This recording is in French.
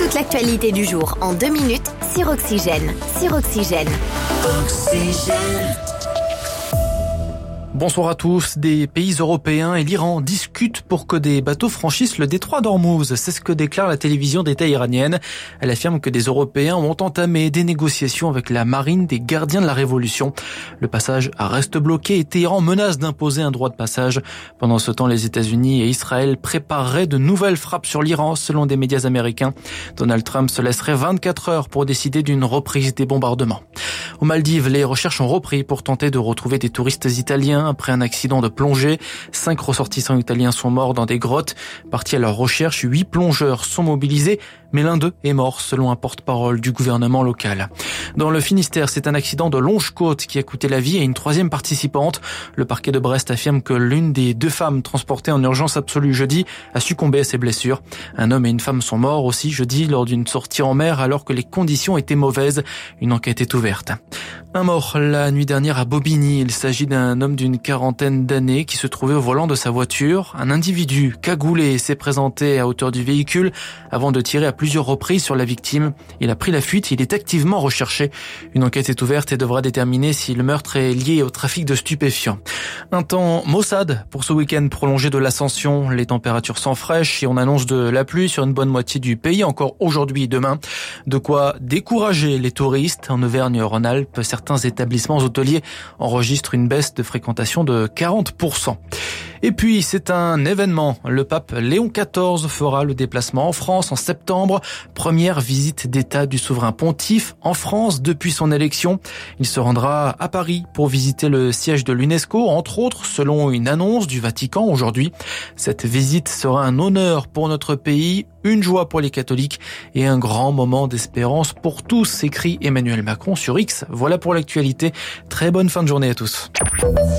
Toute l'actualité du jour en 2 minutes sur Oxygène. Bonsoir à tous. Des pays européens et l'Iran discutent pour que des bateaux franchissent le détroit d'Ormuz. C'est ce que déclare la télévision d'État iranienne. Elle affirme que des Européens ont entamé des négociations avec la marine des gardiens de la révolution. Le passage reste bloqué et Téhéran menace d'imposer un droit de passage. Pendant ce temps, les États-Unis et Israël prépareraient de nouvelles frappes sur l'Iran, selon des médias américains. Donald Trump se laisserait 24 heures pour décider d'une reprise des bombardements. Aux Maldives, les recherches ont repris pour tenter de retrouver des touristes italiens après un accident de plongée. 5 ressortissants italiens sont morts dans des grottes. Partis à leur recherche, 8 plongeurs sont mobilisés, mais l'un d'eux est mort, selon un porte-parole du gouvernement local. Dans le Finistère, c'est un accident de longe-côte qui a coûté la vie à une 3e participante. Le parquet de Brest affirme que l'une des 2 femmes transportées en urgence absolue jeudi a succombé à ses blessures. Un homme et une femme sont morts aussi jeudi lors d'une sortie en mer alors que les conditions étaient mauvaises. Une enquête est ouverte. Un mort la nuit dernière à Bobigny. Il s'agit d'un homme d'une quarantaine d'années qui se trouvait au volant de sa voiture. Un individu cagoulé s'est présenté à hauteur du véhicule avant de tirer à plusieurs reprises sur la victime. Il a pris la fuite. Il est activement recherché. Une enquête est ouverte et devra déterminer si le meurtre est lié au trafic de stupéfiants. Un temps maussade pour ce week-end prolongé de l'Ascension. Les températures sont fraîches et on annonce de la pluie sur une bonne moitié du pays, encore aujourd'hui et demain. De quoi décourager les touristes. En Auvergne-Rhône-Alpes, certains établissements hôteliers enregistrent une baisse de fréquentation de 40%. Et puis, c'est un événement. Le pape Léon XIV fera le déplacement en France en septembre. Première visite d'État du souverain pontife en France depuis son élection. Il se rendra à Paris pour visiter le siège de l'UNESCO, entre autres, selon une annonce du Vatican aujourd'hui. Cette visite sera un honneur pour notre pays, une joie pour les catholiques et un grand moment d'espérance pour tous, écrit Emmanuel Macron sur X. Voilà pour l'actualité. Très bonne fin de journée à tous.